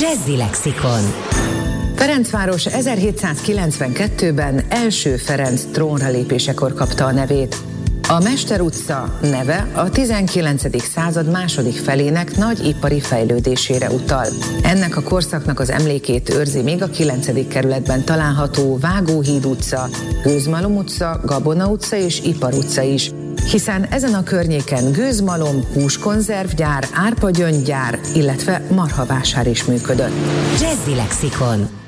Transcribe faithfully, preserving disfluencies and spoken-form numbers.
Jazzy Lexikon. Ferencváros ezerhétszázkilencvenkettőben első Ferenc trónra lépésekor kapta a nevét. A Mester utca neve a tizenkilencedik század második felének nagy ipari fejlődésére utal. Ennek a korszaknak az emlékét őrzi még a kilencedik kerületben található Vágóhíd utca, Gőzmalom utca, Gabona utca és Ipar utca is, hiszen ezen a környéken gőzmalom, húskonzervgyár, árpagyöngygyár, illetve marhavásár is működött. Jazzy Lexikon.